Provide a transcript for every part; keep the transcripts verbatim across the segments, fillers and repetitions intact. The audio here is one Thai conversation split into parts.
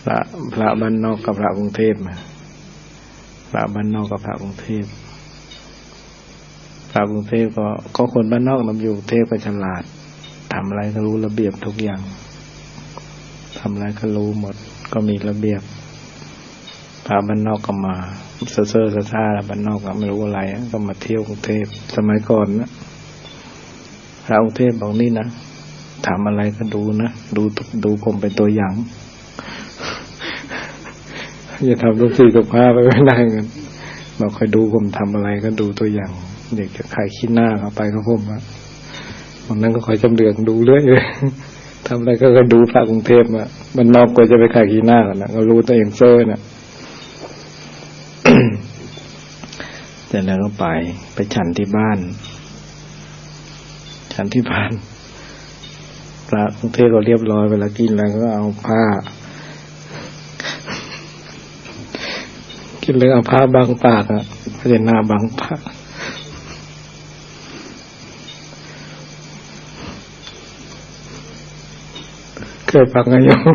พระพระบ้านนอกกับพระกรุงเทพพระบ้านนอกกับพระกรุงเทพพระกรุงเทพก็ก็คนบ้านนอกนำอยู่กรุงเทพก็ฉลาดทำอะไรก็รู้ระเบียบทุกอย่างทำอะไรก็รู้หมดก็มีระเบียบพระบ้านนอกก็มาเซ่อเซ่อซ่าๆบ้านนอกก็ไม่รู้อะไรก็มาเที่ยวกรุงเทพสมัยก่อนนะพระกรุงเทพบอกนี่นะทำอะไรก็ดูนะดูดูผมเป็นตัวอย่างอย่าทำทุกสิ่งทุกภาพไปไม่ได้เงินบอกคอยดูผมทำอะไรก็ดูตัวอย่างเด็กจะขายขี้หน้าเข้าไปก็ผมอะวันนั้นก็คอยจำเลืองดูเรื่อยเลยทำอะไรก็คอยดูพระกรุงเทพอะมันนอกก็จะไปขายขี้หน้ากันนะก็รู้ตัวเองเซ่อน่ะ แต่แล้วก็ไปไปฉันที่บ้านฉันที่บ้านพระกรุงเทพก็เรียบร้อยเวลากินแล้วก็เอาผ้ากินเลยเอาผ้าบังปากอ่ะพยัญชนะบังปากเคยฟังกันอยู่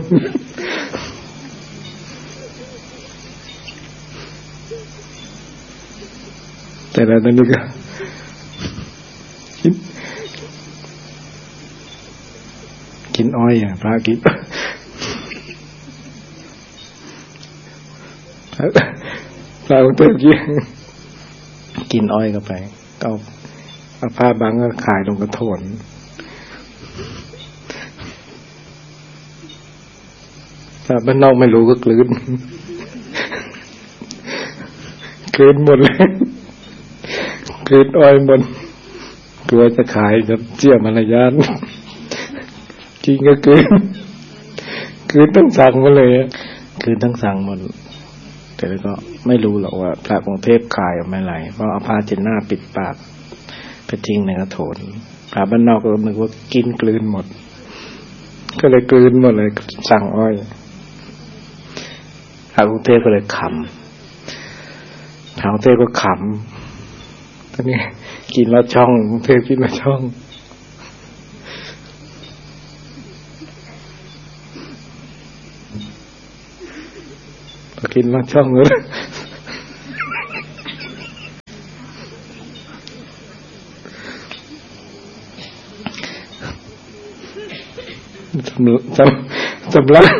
แต่แล้วตอนนี้ก็กินกินอ้อยอ่ะพระกินเราเติมกินกินอ้อยเข้าไปก็เอาผ้าบังก็ขายลงกระโถนแต่บ้านนอกไม่รู้ก็กลืนกลืนหมดเลยกลืนอ้อยหมดกลัวจะขายจะเจี้ยมารยาทกินก็กลืนกลืนต้องสั่งมาเลยกลืนต้องสั่งหมดแต่ก็ไม่รู้หรอกว่าพระกรุงเทพขายออกมาไหลเพราะเอาผ้าเช็ดหน้าปิดปากไปทิ้งในกระโถนพระบ้านนอกก็นึกว่ากินกลืนหมดก็เลยกลืนหมดเลยสั่งอ้อยพระกรุงเทพก็เลยขำพระกรุงเทพก็ขำตอนนี้กินลอดช่องกรุงเทพกินลอดช่องกินลอดช่องเลยจำจำจำละ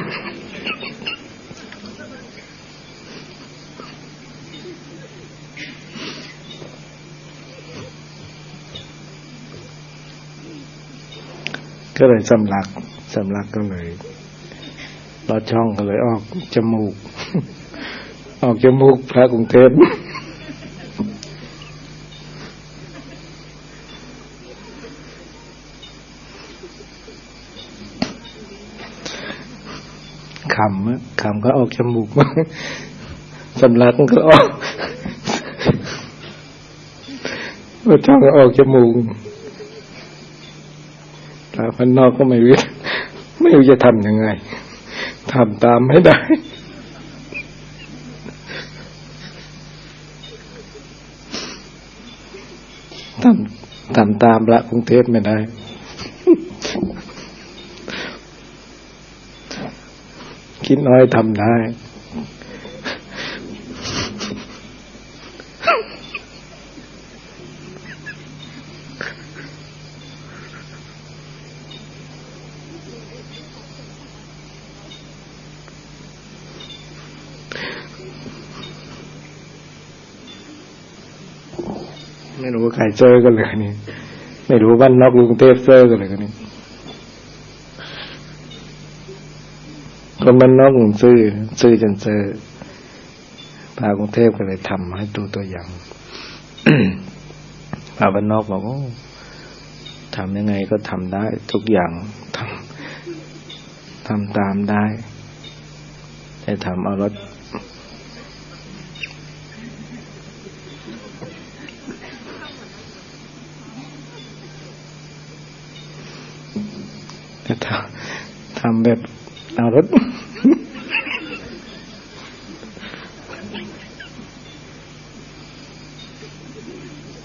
ก็เลยสำลักสำลักก็เลยลอดช่องก็เลยออกจมูกออกจมูกพระกรุงเทพขำขำก็ออกจมูกสำลักก็ออกลอดช่องก็ออกจมูกแต่พันนอกก็ไม่รู้ไม่รู้จะทำยังไงทำตามไม่ได้ทำทำตามพระกรุงเทพไม่ได้กินน้อยทำได้ไม่รู้ว่าใครเจอกันเลยนี่ไม่รู้บ้านนอกกรุงเทพเจอกันเลยนี่คนบ้านนอกผมซื้อซื้อจนเจอพากรุงเทพก็เลยทำให้ดูตัวอย่าง พาบ้านนอกบอกโอ้ทำยังไงก็ทำได้ทุกอย่างทำทำตามได้แต่ทำเอารถทำแบบเอารถ